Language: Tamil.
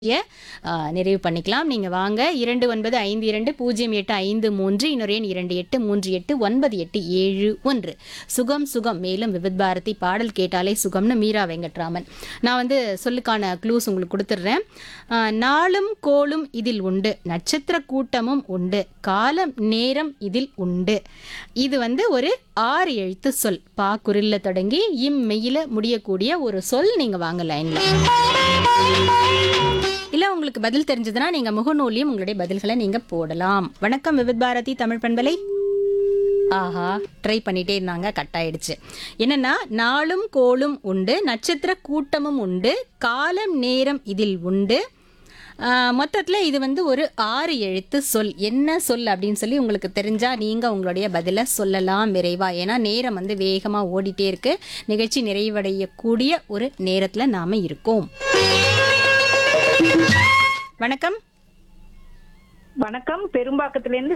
நிறைவு பண்ணிக்கலாம். நீங்க வாங்க 29520853 இன்னொரு எண் 28389871. சுகம் சுகம் மேலும் விவித் பாரதி பாடல் கேட்டாலே சுகம்னு மீரா வெங்கட்ராமன். நான் சொல்லுக்கான க்ளூஸ் உங்களுக்கு கொடுத்துட்றேன். நாளும் கோளும் இதில் உண்டு, நட்சத்திர கூட்டமும் உண்டு, காலம் நேரம் இதில் உண்டு. இது ஒரு 6 எழுத்து சொல். பா குரில்ல தொடங்கி மெய்யில முடியக்கூடிய ஒரு சொல். நீங்க வாங்க லைன்ல. இல்ல உங்களுக்கு பதில் தெரிஞ்சதுன்னா நீங்க முகநூலியும் உங்களுடைய பதில்களை நீங்க போடலாம். வணக்கம் விவித் பாரதி தமிழ் பண்பலை. ஆஹா, ட்ரை பண்ணிட்டே இருந்தாங்க, கட் ஆயிடுச்சு. என்னன்னா, நாளும் கோளும் உண்டு, நட்சத்திர கூட்டமும் உண்டு, காலம் நேரம் இதில் உண்டு. மொத்தத்தில் இது ஒரு 6 எழுத்து சொல். என்ன சொல் அப்படின்னு சொல்லி உங்களுக்கு தெரிஞ்சா நீங்க உங்களுடைய பதிலை சொல்லலாம் விரைவா. ஏன்னா நேரம் வேகமா ஓடிட்டே இருக்கு. நிகழ்ச்சி நிறைவடையக்கூடிய ஒரு நேரத்துல நாம இருக்கோம். வணக்கம். வணக்கம், பெரும்பாக்கத்திலிருந்து